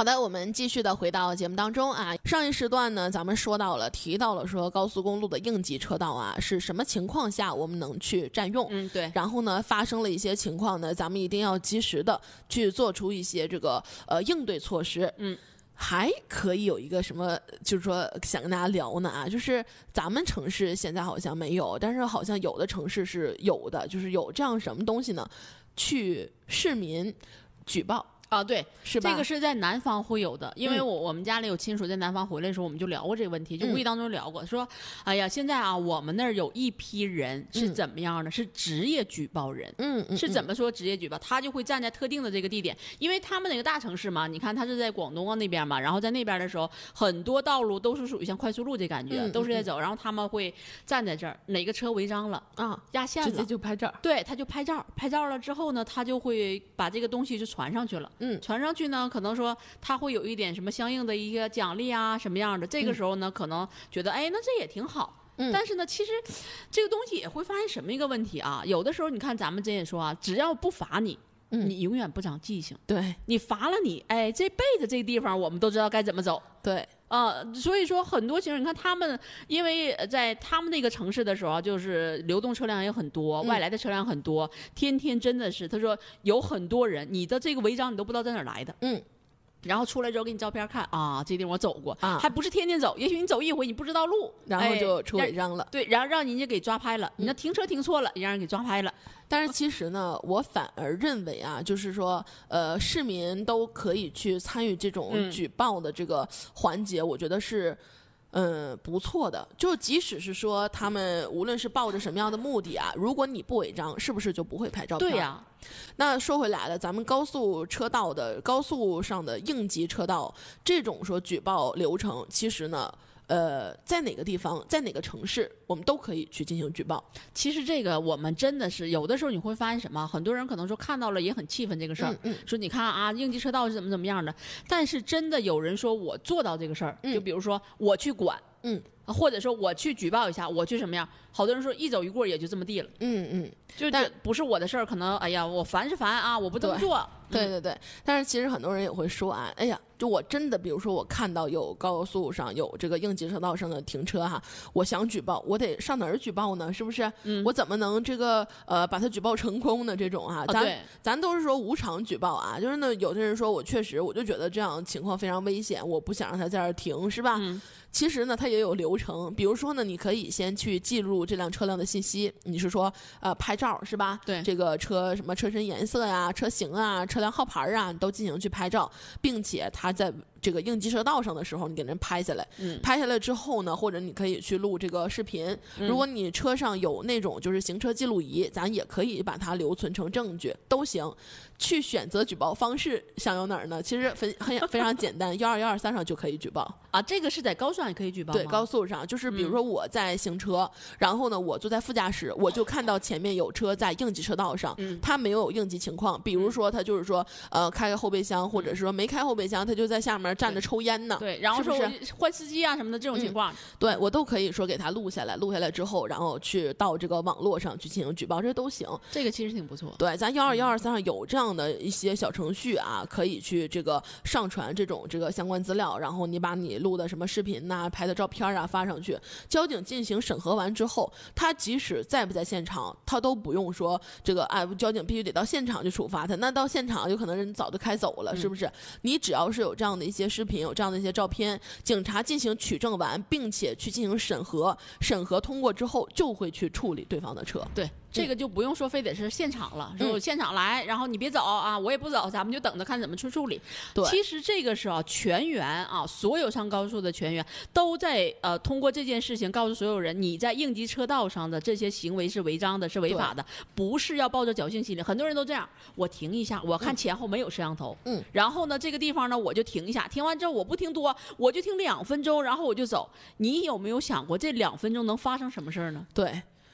好的，我们继续的回到节目当中啊。上一时段呢，咱们提到了说高速公路的应急车道啊，是什么情况下我们能去占用？ 对。 然后呢，发生了一些情况呢，咱们一定要及时的去做出一些这个应对措施。还可以有一个什么，就是说想跟大家聊呢啊，就是咱们城市现在好像没有，但是好像有的城市是有的，就是有这样什么东西呢？去市民举报。 对， 是吧？ 这个是在南方会有的，因为我们家里有亲属在南方回来的时候，我们就聊过这个问题，就无意当中聊过，说，哎呀，现在啊，我们那儿有一批人是怎么样的？是职业举报人，是怎么说职业举报？他就会站在特定的这个地点，因为他们那个大城市嘛，你看他是在广东那边嘛，然后在那边的时候，很多道路都是属于像快速路这感觉，都是在走，然后他们会站在这儿，哪个车违章了压线了， 直接就拍照， 对，他就拍照，拍照了之后呢，他就会把这个东西就传上去了。传上去呢，可能说他会有一点什么相应的一个奖励啊，什么样的？这个时候呢，可能觉得，哎，那这也挺好。但是呢，其实这个东西也会发现什么一个问题啊？有的时候你看咱们之前也说啊，只要不罚你，你永远不长记性。 对， 你罚了你，哎，这辈子这个地方我们都知道该怎么走。 对。 所以说很多情况，你看他们，因为在他们那个城市的时候，就是流动车辆也很多，外来的车辆很多，天天真的是，他说有很多人，你的这个违章你都不知道在哪儿来的，然后出来之后给你照片看啊，这地方我走过还不是天天走，也许你走一回你不知道路， 然后就出违章了， 对，然后让人家给抓拍了，你那停车停错了，也让人给抓拍了。 但是其实呢，我反而认为啊，就是说，市民都可以去参与这种举报的这个环节，我觉得是。不错的，就即使是说他们无论是抱着什么样的目的啊，如果你不违章，是不是就不会拍照片？ 对呀。 那说回来了，咱们高速上的应急车道这种说举报流程，其实呢。在哪个地方，在哪个城市，我们都可以去进行举报。 其实这个我们真的是有的时候你会发现什么，很多人可能说看到了也很气愤这个事儿，说你看啊，应急车道是怎么样的，但是真的有人说我做到这个事儿，就比如说我去管，或者说我去举报一下，我去什么样，好多人说一走一过也就这么地了，就这不是我的事儿，可能哎呀我烦是烦啊，我不这么做。 对，但是其实很多人也会说啊，哎呀，就我真的，比如说我看到有高速上有这个应急车道上的停车哈，我想举报，我得上哪儿举报呢？是不是？我怎么能这个把它举报成功呢？这种啊，咱都是说无偿举报啊，就是呢，有的人说我确实我就觉得这样情况非常危险，我不想让他在这儿停，是吧？其实呢，它也有流程，比如说呢，你可以先去记录这辆车辆的信息，你是说拍照是吧？ 对， 这个车什么车身颜色呀、车型啊、车辆号牌啊，你都进行去拍照，并且它在这个应急车道上的时候，你给人拍下来，拍下来之后呢，或者你可以去录这个视频。如果你车上有那种就是行车记录仪，咱也可以把它留存成证据，都行。去选择举报方式，想有哪儿呢？其实非常简单，12123上就可以举报啊。这个是在高速上也可以举报吗？ 对，高速上就是比如说我在行车，然后呢我坐在副驾驶，我就看到前面有车在应急车道上，它没有应急情况，比如说他就是说开个后备箱，或者是说没开后备箱，他就在下面站着抽烟呢。 对，然后说换司机啊什么的这种情况， 对我都可以说给他录下来之后，然后去到这个网络上去进行举报，这都行。 这个其实挺不错。 对，咱12123上有这样的一些小程序啊，可以去这个上传这个相关资料，然后你把你录的什么视频呐、拍的照片啊发上去，交警进行审核完之后，他即使在不在现场，他都不用说这个交警必须得到现场去处罚他，那到现场有可能人早就开走了，是不是？你只要是有这样的一些视频，有这样的一些照片，警察进行取证完，并且去进行审核通过之后，就会去处理对方的车。 对。这个就不用说非得是现场了，说现场来，然后你别走啊，我也不走，咱们就等着看怎么去处理。 对， 其实这个是全员啊，所有上高速的全员都在通过这件事情告诉所有人，你在应急车道上的这些行为是违章的，是违法的，不是要抱着侥幸心理。很多人都这样，我停一下，我看前后没有摄像头，然后呢这个地方呢我就停一下，停完之后我不停多，我就停2分钟，然后我就走。你有没有想过这2分钟能发生什么事儿呢？ 对。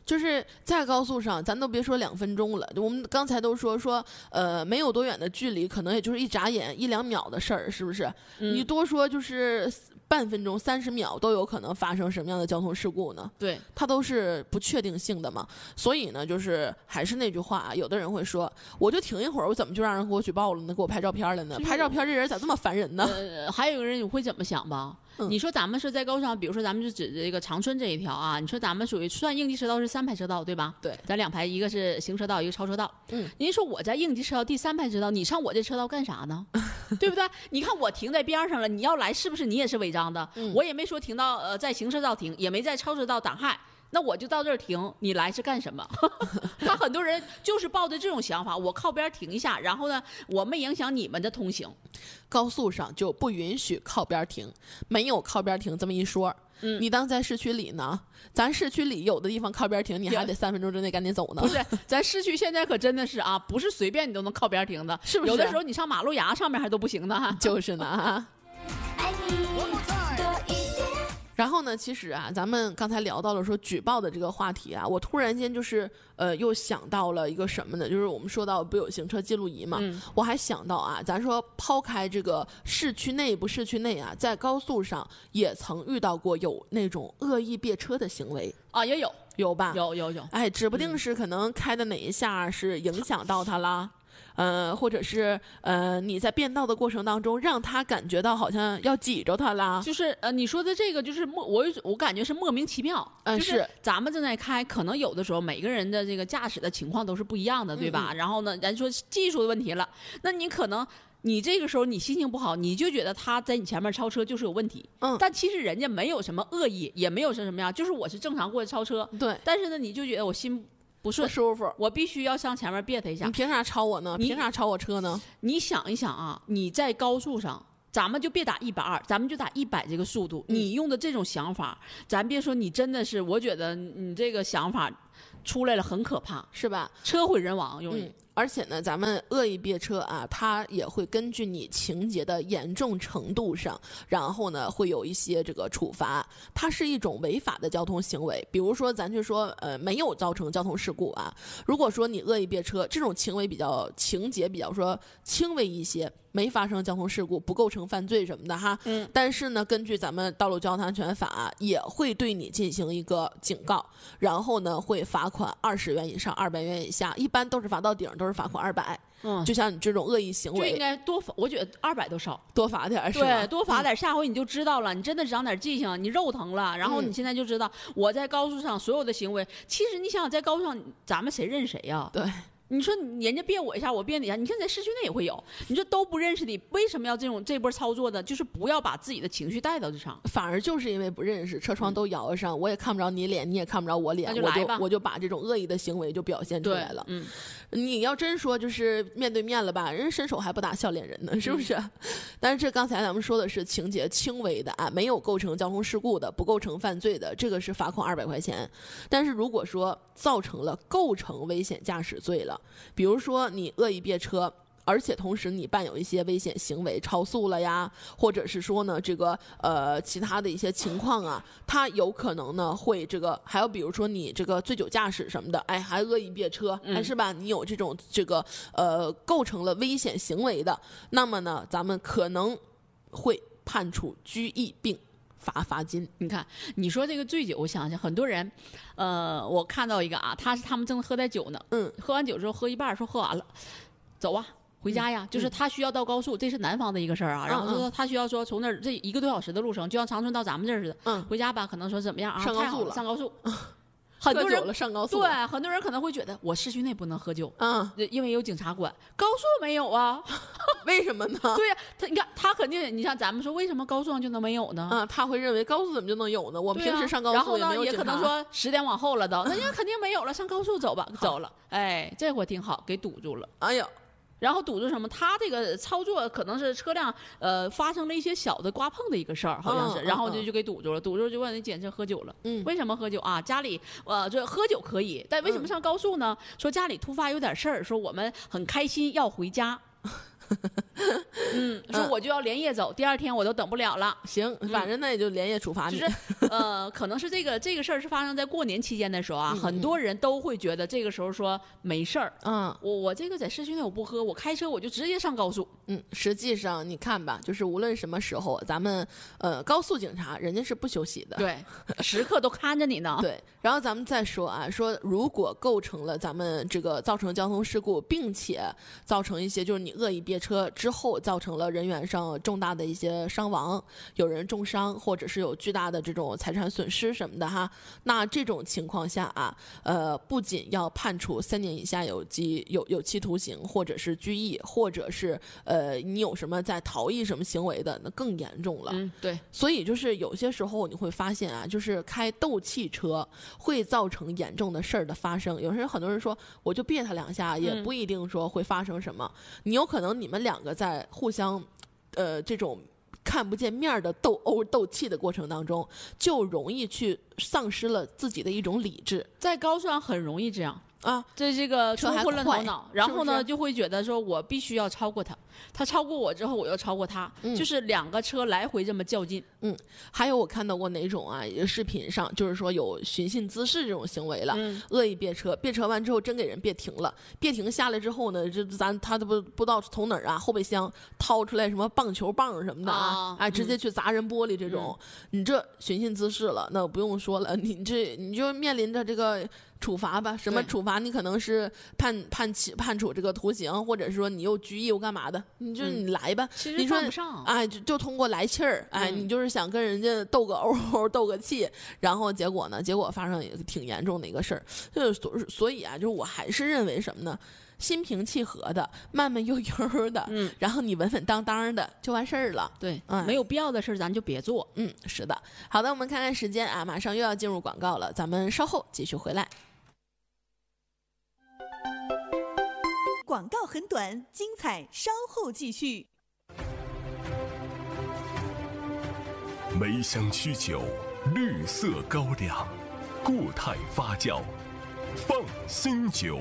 就是在高速上，咱都别说2分钟了，我们刚才都说，没有多远的距离，可能也就是一眨眼1-2秒的事儿，是不是？你多说就是半分钟、30秒都有可能发生什么样的交通事故呢？ 对， 它都是不确定性的嘛。所以呢，就是还是那句话，有的人会说，我就停一会儿，我怎么就让人给我举报了呢？给我拍照片了呢？拍照片这人咋这么烦人呢？ 还有一个人你会怎么想吧？你说咱们是在高速上，比如说咱们就指这个长春这一条啊，你说咱们属于算应急车道是3排车道对吧？ 对， 咱2排，一个是行车道，一个超车道。您说我在应急车道第3排车道，你上我这车道干啥呢？对不对？你看我停在边上了，你要来是不是你也是违章的？我也没说停到在行车道停，也没在超车道挡害。那我就到这儿停，你来是干什么？他很多人就是抱着这种想法，我靠边停一下，然后呢，我没影响你们的通行。 高速上就不允许靠边停，没有靠边停这么一说。你当在市区里呢？咱市区里有的地方靠边停，你还得3分钟之内赶紧走呢。 不是，咱市区现在可真的是啊，不是随便你都能靠边停的， 是不是？ 有的时候你上马路牙上面还都不行呢。 就是呢。然后呢，其实啊，咱们刚才聊到了说举报的这个话题啊，我突然间就是又想到了一个什么呢？就是我们说到不有行车记录仪嘛，我还想到啊，咱说抛开这个市区内不市区内啊，在高速上也曾遇到过有那种恶意别车的行为啊，也有吧？ 有， 哎，指不定是可能开的哪一下是影响到他啦。或者是你在变道的过程当中，让他感觉到好像要挤着他啦。 就是你说的这个，就是我感觉是莫名其妙。就是咱们正在开，可能有的时候每个人的这个驾驶的情况都是不一样的，对吧？然后呢，咱说技术的问题了，那你可能你这个时候你心情不好，你就觉得他在你前面超车就是有问题。但其实人家没有什么恶意，也没有什么样，就是我是正常过去超车。 对。 但是呢，你就觉得我心不舒服， 我必须要向前面别他一下。 你凭啥超我呢？凭啥超我车呢？ 你想一想啊，你在高速上，咱们就别打120，咱们就打100这个速度。你用的这种想法，咱别说你真的是，我觉得你这个想法出来了很可怕， 是吧？ 车毁人亡，容易。 而且呢，咱们恶意别车啊，它也会根据你情节的严重程度上，然后呢会有一些这个处罚。它是一种违法的交通行为。比如说，咱就说没有造成交通事故啊，如果说你恶意别车，这种情节比较说轻微一些，没发生交通事故，不构成犯罪什么的哈。但是呢，根据咱们道路交通安全法，也会对你进行一个警告，然后呢会罚款20元以上200元以下，一般都是罚到顶。都是罚款200，就像你这种恶意行为， 就应该多罚。我觉得200都少， 多罚点是吧？ 对，多罚点，下回你就知道了。你真的长点记性，你肉疼了，然后你现在就知道我在高速上所有的行为。其实你想想，在高速上咱们谁认谁呀？ 对。 你说人家别我一下，我别你一下，你看在市区内也会有。你说都不认识你，为什么要这波操作呢？就是不要把自己的情绪带到这上， 反而就是因为不认识，车窗都摇上，我也看不着你脸，你也看不着我脸，我就把这种恶意的行为就表现出来了。你要真说就是面对面了吧，人伸手还不打笑脸人呢，是不是？但是这刚才咱们说的是情节轻微的啊，没有构成交通事故的，不构成犯罪的，这个是罚款200块钱。但是如果说造成了构成危险驾驶罪了，比如说你恶意别车，而且同时你伴有一些危险行为，超速了呀，或者是说呢这个其他的一些情况啊，它有可能呢会这个，还有比如说你这个醉酒驾驶什么的，哎，还恶意别车，是吧？你有这个构成了危险行为的，那么呢咱们可能会判处拘役并罚金。 你看，你说这个醉酒，我想想，很多人，我看到一个啊，他们正喝点酒呢，喝完酒之后喝一半，说喝完了，走啊，回家呀。就是他需要到高速，这是南方的一个事儿啊。然后说他需要说从那儿这1个多小时的路程，就像长春到咱们这儿似的，回家吧，可能说怎么样啊？ 上高速了， 上高速。很多人上高速， 对，很多人可能会觉得我市区内不能喝酒，因为有警察管，高速没有啊？ 为什么呢？ 对呀，你看他肯定，你像咱们说，为什么高速上就能没有呢？ 他会认为高速怎么就能有呢？我们平时上高速也没有警察。 然后呢，也可能说10点往后了都，那人家肯定没有了，上高速走吧，走了，哎，这回挺好，给堵住了。 哎呀。 然后堵住什么？他这个操作可能是车辆发生了一些小的刮碰的一个事儿，好像是，然后就给堵住了，堵住就问你检测喝酒了。为什么喝酒啊？家里这喝酒可以，但为什么上高速呢？说家里突发有点事儿，说我们很开心要回家。说我就要连夜走，第二天我都等不了了。 行，反正那也就连夜处罚你。 就是可能是这个事儿是发生在过年期间的时候啊，很多人都会觉得这个时候说没事儿。我这个在市区内我不喝，我开车我就直接上高速。 实际上你看吧，就是无论什么时候，咱们高速警察人家是不休息的， 对，时刻都看着你呢。 对，然后咱们再说啊，说如果构成了咱们这个造成交通事故，并且造成一些就是你恶意别车之后造成了人员上重大的一些伤亡，有人重伤或者是有巨大的这种财产损失什么的哈，那这种情况下啊，不仅要判处3年以下有期徒刑，或者是拘役，或者是你有什么在逃逸什么行为的，那更严重了。 对， 所以就是有些时候你会发现啊，就是开斗气车会造成严重的事儿的发生。有时候很多人说我就别他2下，也不一定说会发生什么。你有可能你们2个在互相这种看不见面的斗殴斗气的过程当中，就容易去丧失了自己的一种理智。 在高速上很容易这样啊， 这个冲昏了头脑，然后呢是是就会觉得说我必须要超过他，他超过我之后我又超过他，就是2个车来回这么较劲。 还有我看到过哪种啊，视频上就是说有寻衅滋事这种行为了，恶意别车完之后真给人别停了，别停下来之后呢，他都不知道从哪儿啊后备箱掏出来什么棒球棒什么的啊，直接去砸人玻璃这种，你这寻衅滋事了，那不用说了，你就面临着这个处罚吧，什么处罚？你可能是判处这个徒刑，或者是说你又拘役又干嘛的？你你来吧， 其实你说犯不上， 哎，就通过来气儿，哎，你就是想跟人家斗个殴斗个气，然后结果发生也挺严重的一个事儿。所以啊，就是我还是认为什么呢？心平气和的，慢慢悠悠的，然后你稳稳当当的就完事儿了。 对，没有必要的事咱就别做。 是的。好的，我们看看时间啊，马上又要进入广告了，咱们稍后继续回来。 广告很短，精彩稍后继续。 梅香曲酒，绿色高粱，固态发酵，放心酒。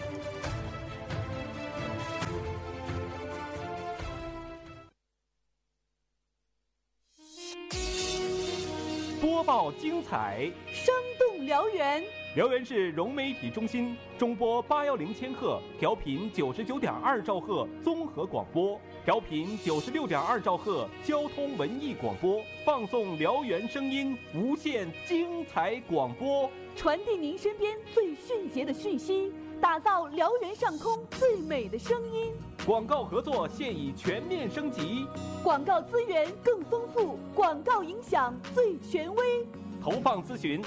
播报精彩， 生动辽源。 辽源市融媒体中心中波810千赫，调频99.2兆赫综合广播，调频96.2兆赫交通文艺广播，放送辽源声音，无限精彩广播， 传递您身边最迅捷的讯息，打造辽源上空最美的声音。 广告合作现已全面升级， 广告资源更丰富，广告影响最权威。 投放咨询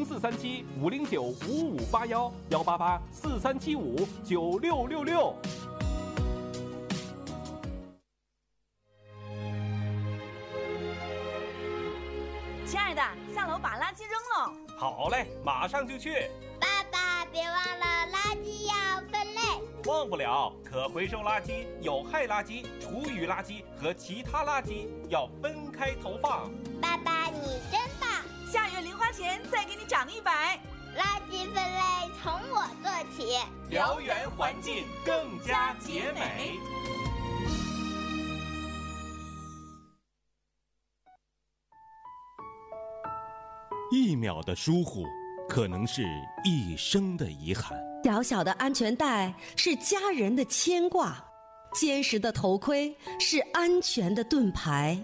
0437-509-5581，188-4375-9666。 亲爱的，下楼把垃圾扔了。 好嘞，马上就去。 爸爸，别忘了垃圾要分类。 忘不了，可回收垃圾、有害垃圾、厨余垃圾和其他垃圾要分开投放。 爸爸，你真棒！ 下月零花钱再给你涨100。 垃圾分类从我做起， 辽源环境更加洁美。 1秒的疏忽，可能是一生的遗憾。 小小的安全带是家人的牵挂，坚实的头盔是安全的盾牌。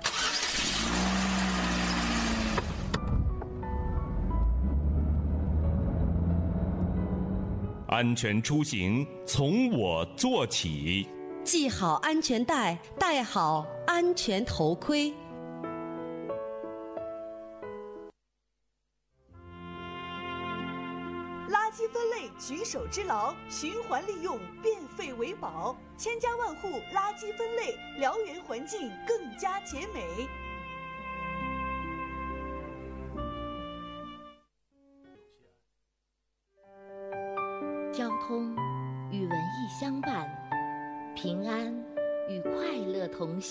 安全出行从我做起， 系好安全带，戴好安全头盔。 垃圾分类举手之劳，循环利用，变废为宝，千家万户垃圾分类，辽源环境更加洁美。 交通与文艺相伴，平安与快乐同行。